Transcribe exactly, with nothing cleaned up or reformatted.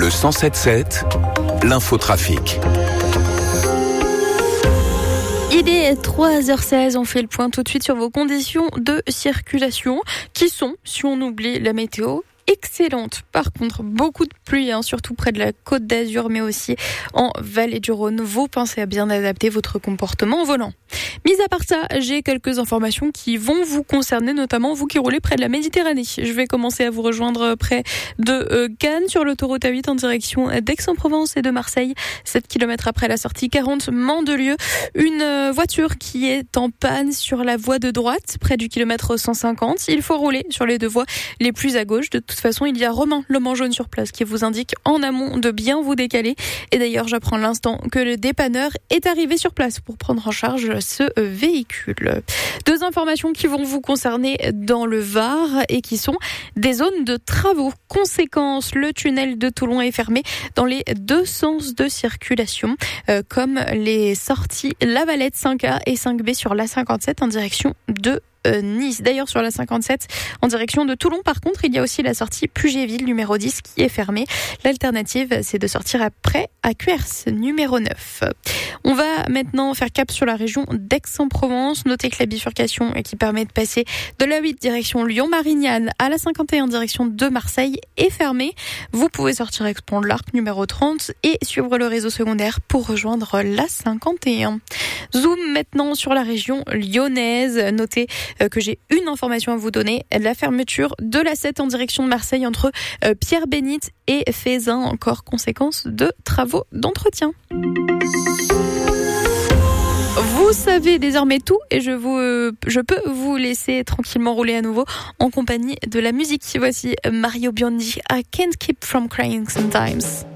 Le cent sept sept, l'infotrafic. Il est trois heures seize, on fait le point tout de suite sur vos conditions de circulation qui sont, si on oublie la météo, excellente. Par contre, beaucoup de pluie, hein, surtout près de la Côte d'Azur, mais aussi en Vallée du Rhône. Vous pensez à bien adapter votre comportement au volant. Mis à part ça, j'ai quelques informations qui vont vous concerner, notamment vous qui roulez près de la Méditerranée. Je vais commencer à vous rejoindre près de euh, Cannes, sur l'autoroute A huit en direction d'Aix-en-Provence et de Marseille. sept kilomètres après la sortie quarante Mandelieu. Une euh, voiture qui est en panne sur la voie de droite, près du kilomètre cent cinquante. Il faut rouler sur les deux voies les plus à gauche. De toute façon, il y a Romain, le manche jaune sur place, qui vous indique en amont de bien vous décaler. Et d'ailleurs, j'apprends l'instant que le dépanneur est arrivé sur place pour prendre en charge ce véhicule. Deux informations qui vont vous concerner dans le Var et qui sont des zones de travaux. Conséquence, le tunnel de Toulon est fermé dans les deux sens de circulation, euh, comme les sorties La Valette cinq A et cinq B sur l'A cinquante-sept en direction de Nice. D'ailleurs, sur la cinquante-sept, en direction de Toulon, par contre, il y a aussi la sortie Puget-Ville numéro dix qui est fermée. L'alternative, c'est de sortir après à Cuers numéro neuf. On va maintenant faire cap sur la région d'Aix-en-Provence. Notez que la bifurcation qui permet de passer de la huit direction Lyon-Marignane à la cinquante et un direction de Marseille est fermée. Vous pouvez sortir Aix-Pont de l'Arc numéro trente et suivre le réseau secondaire pour rejoindre la cinquante et un. Zoom maintenant sur la région lyonnaise. Notez que j'ai une information à vous donner. La fermeture de l'A sept en direction de Marseille entre Pierre-Bénite et Fézin, encore conséquence de travaux d'entretien. Vous savez désormais tout et je vous, euh, je peux vous laisser tranquillement rouler à nouveau en compagnie de la musique. Voici Mario Biondi, I Can't Keep From Crying Sometimes.